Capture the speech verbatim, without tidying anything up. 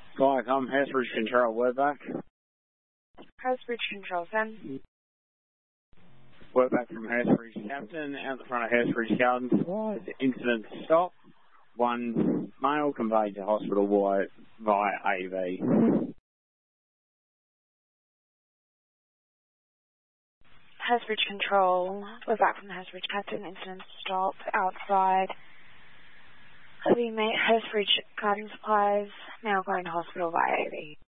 Viacom, Hurstbridge Control, word back. Hurstbridge Control, send. Word back from Hurstbridge Captain, out the front of Hurstbridge Gardens. Incident stop. One male conveyed to hospital via, via A V. Hurstbridge Control, we're back from the Hurstbridge Captain, incident stop outside. We made Hurstbridge Garden Supplies, now going to hospital via A V.